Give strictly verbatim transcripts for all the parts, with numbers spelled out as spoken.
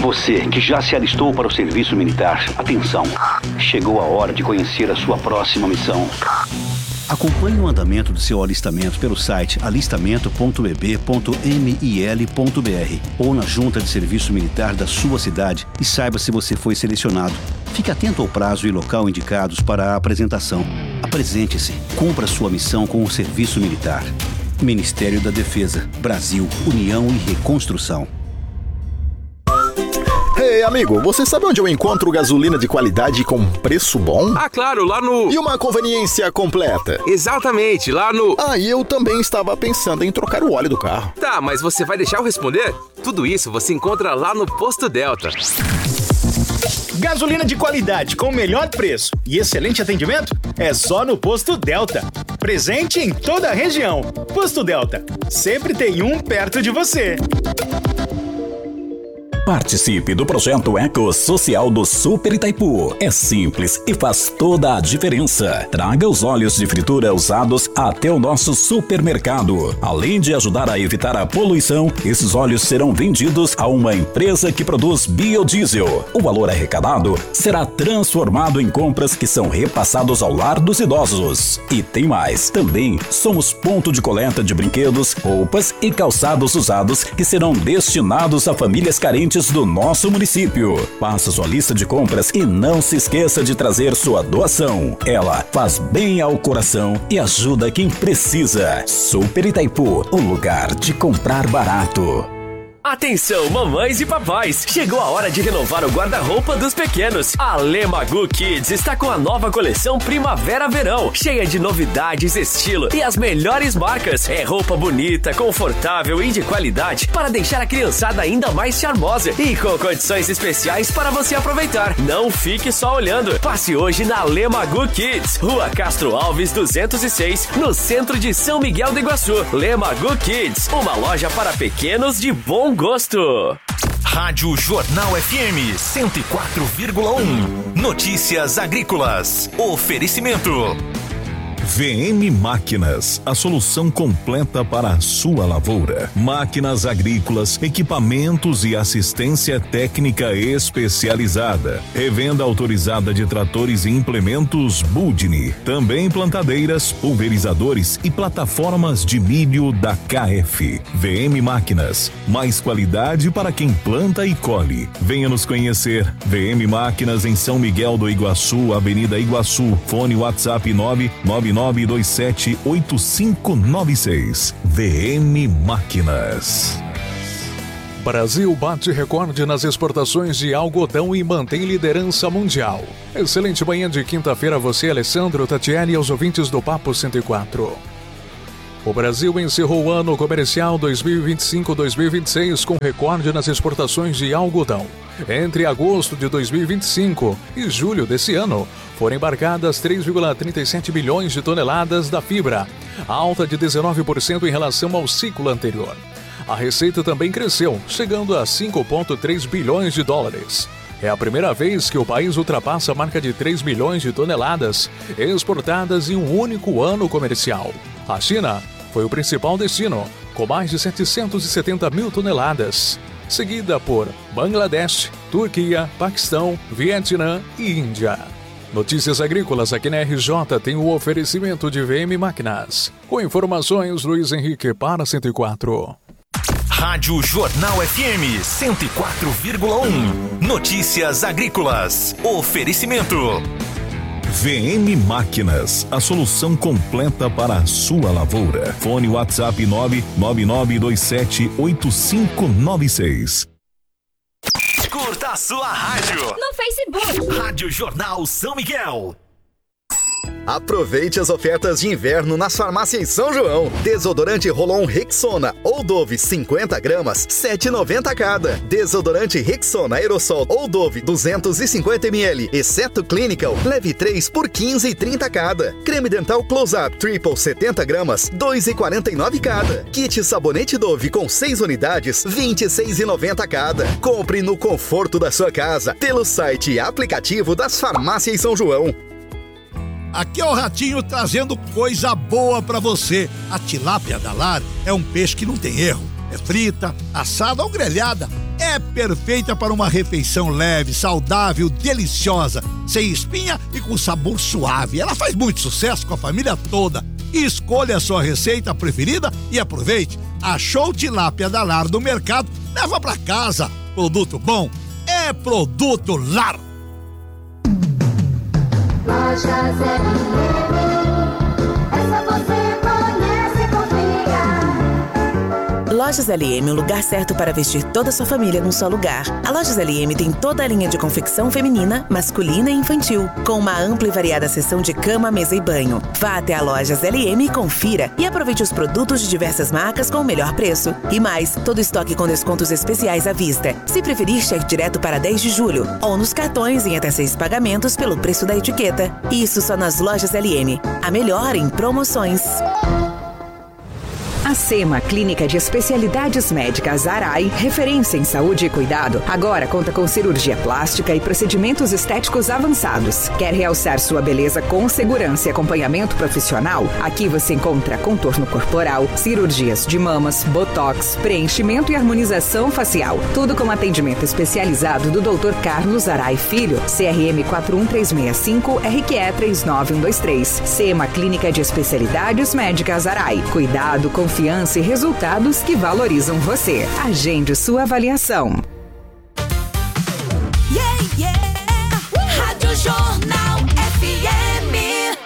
Você que já se alistou para o serviço militar, atenção. Chegou a hora de conhecer a sua próxima missão. Acompanhe o andamento do seu alistamento pelo site alistamento ponto e b ponto mil ponto b r ou na junta de serviço militar da sua cidade e saiba se você foi selecionado. Fique atento ao prazo e local indicados para a apresentação. Apresente-se. Cumpra sua missão com o serviço militar. Ministério da Defesa, Brasil, União e Reconstrução. Ei, amigo, você sabe onde eu encontro gasolina de qualidade com preço bom? Ah, claro, lá no... E uma conveniência completa. Exatamente, lá no... Ah, e eu também estava pensando em trocar o óleo do carro. Tá, mas você vai deixar eu responder? Tudo isso você encontra lá no Posto Delta. Gasolina de qualidade com o melhor preço e excelente atendimento é só no Posto Delta. Presente em toda a região. Posto Delta. Sempre tem um perto de você. Participe do projeto Eco Social do Super Itaipu. É simples e faz toda a diferença. Traga os óleos de fritura usados até o nosso supermercado. Além de ajudar a evitar a poluição, esses óleos serão vendidos a uma empresa que produz biodiesel. O valor arrecadado será transformado em compras que são repassados ao lar dos idosos. E tem mais. Também somos ponto de coleta de brinquedos, roupas e calçados usados que serão destinados a famílias carentes do nosso município. Faça sua lista de compras e não se esqueça de trazer sua doação. Ela faz bem ao coração e ajuda quem precisa. Super Itaipu, o lugar de comprar barato. Atenção, mamães e papais! Chegou a hora de renovar o guarda-roupa dos pequenos. A Lemagu Kids está com a nova coleção Primavera-Verão, cheia de novidades, estilo e as melhores marcas. É roupa bonita, confortável e de qualidade para deixar a criançada ainda mais charmosa e com condições especiais para você aproveitar. Não fique só olhando. Passe hoje na Lemagu Kids, Rua Castro Alves duzentos e seis, no centro de São Miguel do Iguaçu. Lemagu Kids, uma loja para pequenos de bom gosto. Rádio Jornal F M cento e quatro vírgula um. Notícias agrícolas. Oferecimento V M Máquinas, a solução completa para a sua lavoura. Máquinas agrícolas, equipamentos e assistência técnica especializada. Revenda autorizada de tratores e implementos Budni. Também plantadeiras, pulverizadores e plataformas de milho da K F. V M Máquinas, mais qualidade para quem planta e colhe. Venha nos conhecer. V M Máquinas em São Miguel do Iguaçu, Avenida Iguaçu. Fone WhatsApp nove nove nove dois sete oito cinco nove seis. V M Máquinas. Brasil bate recorde nas exportações de algodão e mantém liderança mundial. Excelente manhã de quinta-feira a você, Alessandro, Tatiane e aos ouvintes do Papo cento e quatro. O Brasil encerrou o ano comercial dois mil e vinte e cinco dois mil e vinte e seis com recorde nas exportações de algodão. Entre agosto de dois mil e vinte e cinco e julho desse ano, foram embarcadas três vírgula trinta e sete bilhões de toneladas da fibra, alta de dezenove por cento em relação ao ciclo anterior. A receita também cresceu, chegando a cinco vírgula três bilhões de dólares. É a primeira vez que o país ultrapassa a marca de três milhões de toneladas exportadas em um único ano comercial. A China foi o principal destino, com mais de setecentos e setenta mil toneladas, seguida por Bangladesh, Turquia, Paquistão, Vietnã e Índia. Notícias agrícolas aqui na R J tem o oferecimento de V M Máquinas. Com informações, Luiz Henrique para cento e quatro. Rádio Jornal F M cento e quatro vírgula um. Notícias agrícolas. Oferecimento V M Máquinas, a solução completa para a sua lavoura. Fone WhatsApp nove nove nove dois sete oito cinco nove seis. Curta a sua rádio no Facebook. Rádio Jornal São Miguel. Aproveite as ofertas de inverno nas farmácias São João. Desodorante Rolon Rexona ou Dove cinquenta gramas, sete reais e noventa centavos cada. Desodorante Rexona Aerosol ou Dove duzentos e cinquenta mililitros, exceto Clinical, leve três por quinze reais e trinta centavos cada. Creme dental Close-Up Triple setenta gramas, dois reais e quarenta e nove centavos cada. Kit sabonete Dove com seis unidades, vinte e seis reais e noventa centavos cada. Compre no conforto da sua casa, pelo site e aplicativo das farmácias São João. Aqui é o Ratinho trazendo coisa boa pra você. A tilápia da Lar é um peixe que não tem erro. É frita, assada ou grelhada. é perfeita para uma refeição leve, saudável, deliciosa, sem espinha e com sabor suave. Ela faz muito sucesso com a família toda. Escolha a sua receita preferida e aproveite. Achou tilápia da Lar no mercado? Leva pra casa. Produto bom é Produto Lar. Lojas L M, essa você conhece, confia. Lojas L M, o lugar certo para vestir toda a sua família num só lugar. A Lojas L M tem toda a linha de confecção feminina, masculina e infantil, com uma ampla e variada seção de cama, mesa e banho. Vá até a Lojas L M e confira e aproveite os produtos de diversas marcas com o melhor preço. E mais, todo estoque com descontos especiais à vista. Se preferir, cheque direto para dez de julho ou nos cartões em até seis pagamentos pelo preço da etiqueta. Isso só nas Lojas L M. A melhor em promoções. A SEMA, Clínica de Especialidades Médicas Arai, referência em saúde e cuidado, agora conta com cirurgia plástica e procedimentos estéticos avançados. Quer realçar sua beleza com segurança e acompanhamento profissional? Aqui você encontra contorno corporal, cirurgias de mamas, botox, preenchimento e harmonização facial. Tudo com atendimento especializado do doutor Carlos Arai Filho, C R M quatro um três seis cinco, R Q E três nove um dois três. SEMA, Clínica de Especialidades Médicas Arai. Cuidado, confiança e resultados que valorizam você. Agende sua avaliação. Yeah, yeah. Rádio Jornal F M.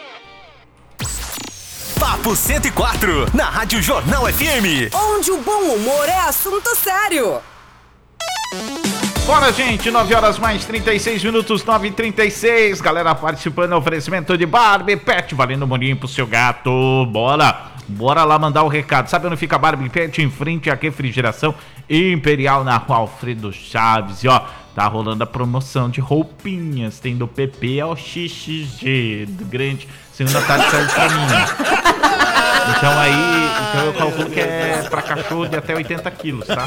Papo cento e quatro, na Rádio Jornal F M. Onde o bom humor é assunto sério. Bora, gente, nove horas mais trinta e seis minutos, nove e trinta e seis. Galera participando, oferecimento de Barbie Pet, valendo morinho pro seu gato. Bora, bora lá mandar o recado. Sabe onde fica a Barbie Pet? Em frente à refrigeração Imperial, na rua Alfredo Chaves. E ó, tá rolando a promoção de roupinhas. Tem do P P ao X X G, do grande. Segunda tarde serve pra mim. Então aí, então eu calculo que é pra cachorro de até oitenta quilos, tá?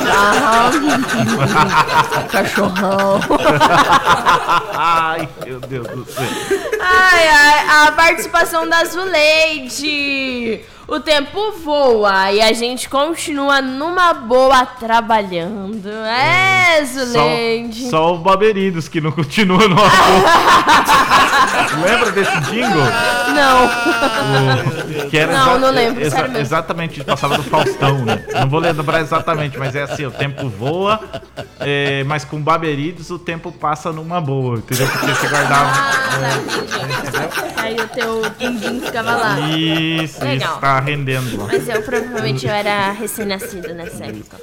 Ah, cachorrão. Ai, meu Deus do céu. Ai, ai, a participação da Zuleide. O tempo voa e a gente continua numa boa trabalhando. É, Zuleide. Só, só o Baberidos que não continua no amor. Lembra desse jingle? Não. O, que era não, não lembro, exa sério mesmo. Exatamente, passava do Faustão, né? Não vou lembrar exatamente, mas é assim, o tempo voa, é, mas com Baberidos o tempo passa numa boa, entendeu? Porque você guardava... É, aí o teu quindim ficava lá. Isso, legal. Isso, tá rendendo. Mas eu provavelmente eu era recém-nascido nessa época.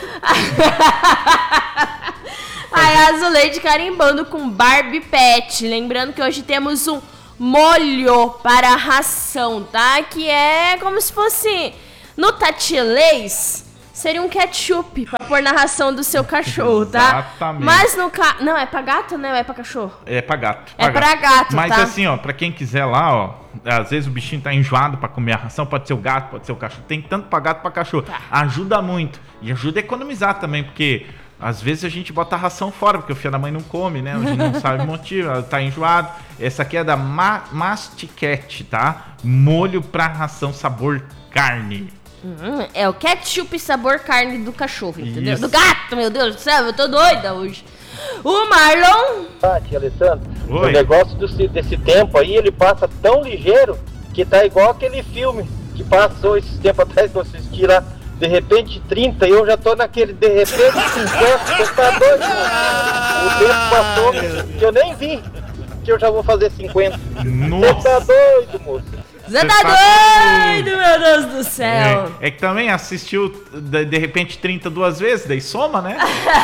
Aí a Zuleide carimbando com Barbie Pet. Lembrando que hoje temos um molho para ração, tá? Que é como se fosse no tatilês. Seria um ketchup pra pôr na ração do seu cachorro, tá? Exatamente. Mas no ca... Não, é pra gato, né? Ou é pra cachorro? É pra gato. É pra gato, Mas tá? assim, ó, pra quem quiser lá, ó, às vezes o bichinho tá enjoado pra comer a ração, pode ser o gato, pode ser o cachorro. Tem tanto pra gato pra cachorro. Tá. Ajuda muito. E ajuda a economizar também, porque às vezes a gente bota a ração fora, porque o filho da mãe não come, né? A gente não sabe o motivo, ela tá enjoado. Essa aqui é da Ma Masticat, tá? Molho pra ração sabor carne. Hum, é o ketchup sabor carne do cachorro, entendeu? Isso. Do gato, meu Deus do céu, eu tô doida hoje. O Marlon... Ah, tia Alessandro, Oi. O negócio desse, desse tempo aí, ele passa tão ligeiro que tá igual aquele filme que passou esse tempo atrás que eu assisti lá, de repente trinta, e eu já tô naquele de repente cinquenta, você tá doido? O tempo passou que eu nem vi que eu já vou fazer cinquenta. Nossa. Você tá doido, moço? Você tá doido, meu Deus do céu. É, é que também assistiu de, de repente trinta duas vezes, daí soma, né?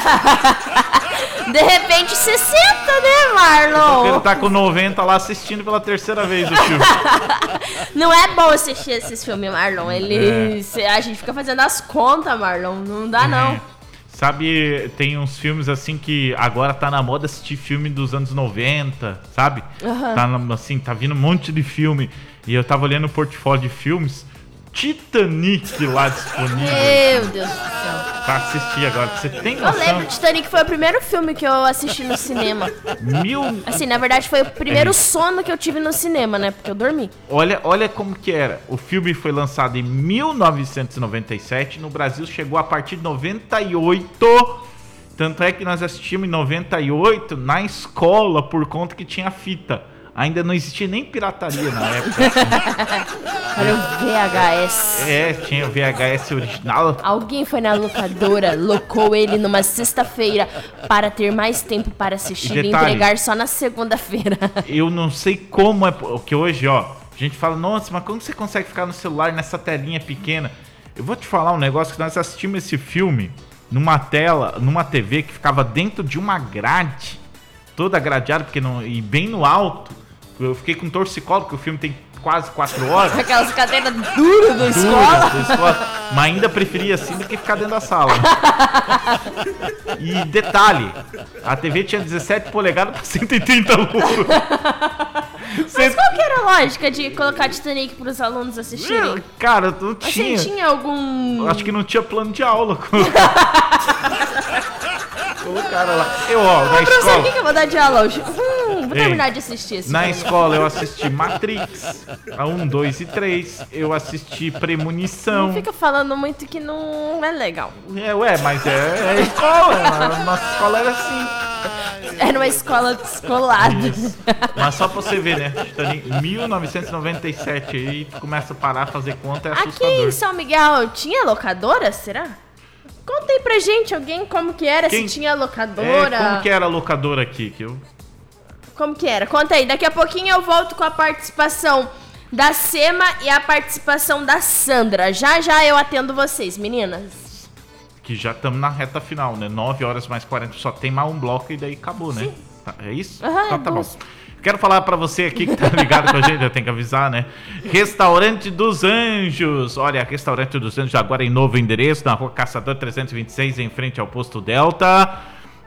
De repente sessenta, né, Marlon? Porque ele tá com noventa lá assistindo pela terceira vez o filme. Não é bom assistir esses filmes, Marlon. Ele, é. A gente fica fazendo as contas, Marlon. Não dá, é. não. Sabe, tem uns filmes assim que agora tá na moda assistir filme dos anos noventa, sabe? Uhum. Tá assim, tá vindo um monte de filme. E eu tava olhando o portfólio de filmes. Titanic lá disponível. Meu Deus do céu. Pra assistir agora, você tem Eu noção? lembro, Titanic foi o primeiro filme que eu assisti no cinema. Mil... Assim, na verdade foi o primeiro É. sono que eu tive no cinema, né? Porque eu dormi. Olha, olha como que era. O filme foi lançado em mil novecentos e noventa e sete. No Brasil chegou a partir de noventa e oito. Tanto é que nós assistimos em noventa e oito na escola por conta que tinha fita. Ainda não existia nem pirataria na época. Era o V H S. É, tinha o V H S original. Alguém foi na locadora, locou ele numa sexta-feira para ter mais tempo para assistir e, Detalhe. entregar só na segunda-feira. Eu não sei como é. Porque hoje, ó, a gente fala, nossa, mas como você consegue ficar no celular nessa telinha pequena? Eu vou te falar um negócio que nós assistimos esse filme numa tela, numa T V que ficava dentro de uma grade, toda gradeada, porque não, e bem no alto. Eu fiquei com torcicolo, porque o filme tem quase quatro horas. Aquelas cadeiras duras da escola. Da escola. Mas ainda preferia assim do que ficar dentro da sala. E detalhe, a T V tinha dezessete polegadas por cento e trinta lucros. Mas qual que era a lógica de colocar Titanic para os alunos assistirem? Cara, não tinha. Assim, tinha algum... Acho que não tinha plano de aula. Colocaram lá. Eu, ó, na Professor, o escola. que que eu vou dar de aula hoje? Hum, vou Ei, terminar de assistir esse Na filme. escola eu assisti Matrix, a um, dois e três. Eu assisti Premonição. Não fica falando muito que não é legal. É, ué, mas é, é escola. A nossa escola era assim. Era uma escola descolada. Mas só pra você ver, né? Titanic, mil novecentos e noventa e sete aí, começa a parar, fazer conta, é Aqui assustador. em São Miguel tinha locadora, será? Conta aí pra gente, alguém, como que era, Quem- se tinha locadora. É, como que era a locadora aqui? Que eu... Como que era? Conta aí, daqui a pouquinho eu volto com a participação da Sema e a participação da Sandra. Já já eu atendo vocês, meninas. Que já estamos na reta final, né? nove horas mais quarenta, só tem mais um bloco e daí acabou, né? Tá, é isso? Aham, então é tá bom. duas. Quero falar pra você aqui que tá ligado com a gente, eu tenho que avisar, né? Restaurante dos Anjos. Olha, Restaurante dos Anjos agora em novo endereço, na Rua Caçador trezentos e vinte e seis, em frente ao Posto Delta.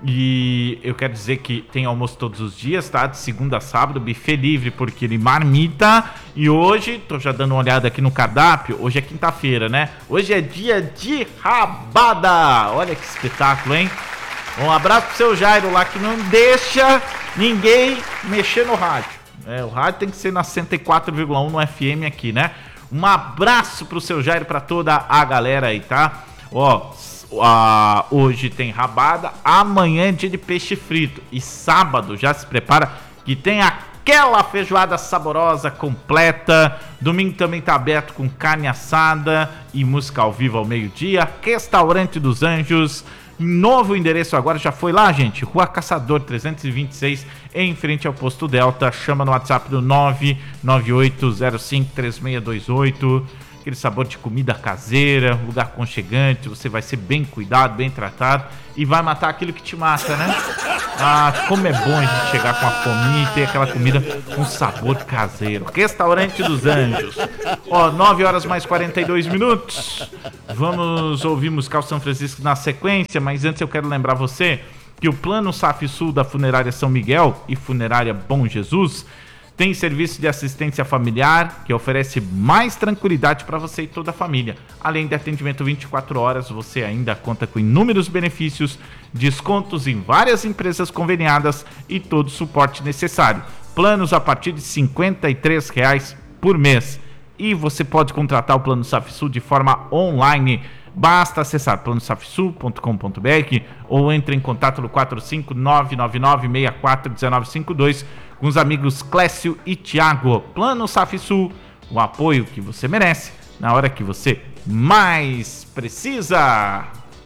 E eu quero dizer que tem almoço todos os dias, tá? De segunda a sábado, buffet livre por quilo e marmita. E hoje, tô já dando uma olhada aqui no cardápio, hoje é quinta-feira, né? Hoje é dia de rabada. Olha que espetáculo, hein? Um abraço pro seu Jairo lá, que não deixa ninguém mexer no rádio. É, o rádio tem que ser na cento e quatro vírgula um no F M aqui, né? Um abraço pro seu Jairo, pra toda a galera aí, tá? Ó, a, hoje tem rabada, amanhã é dia de peixe frito. E sábado, já se prepara, que tem aquela feijoada saborosa, completa. Domingo também tá aberto com carne assada e música ao vivo ao meio-dia. Restaurante dos Anjos. Novo endereço agora, já foi lá, gente? Rua Caçador trezentos e vinte e seis, em frente ao Posto Delta. Chama no WhatsApp do nove nove oito zero cinco três seis dois oito. Aquele sabor de comida caseira, lugar aconchegante. Você vai ser bem cuidado, bem tratado e vai matar aquilo que te mata, né? Ah, como é bom a gente chegar com a fome e ter aquela comida com sabor caseiro. Restaurante dos Anjos. Ó, nove horas mais quarenta e dois minutos. Vamos ouvir musical São Francisco na sequência, mas antes eu quero lembrar você que o Plano SAFSUL da Funerária São Miguel e Funerária Bom Jesus tem serviço de assistência familiar que oferece mais tranquilidade para você e toda a família. Além de atendimento vinte e quatro horas, você ainda conta com inúmeros benefícios, descontos em várias empresas conveniadas e todo o suporte necessário. Planos a partir de cinquenta e três reais por mês. E você pode contratar o Plano SAFSUL de forma online. Basta acessar plano safsul ponto com ponto br ou entre em contato no quatro cinco nove nove nove seis quatro um nove cinco dois com os amigos Clécio e Thiago. Plano SAFSUL, o apoio que você merece na hora que você mais precisa.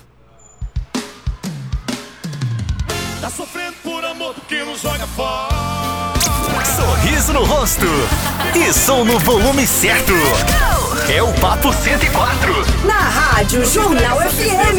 Tá sofrendo por amor que não joga fora. Sorriso no rosto e som no volume certo. É o Papo cento e quatro. Na Rádio Jornal F M.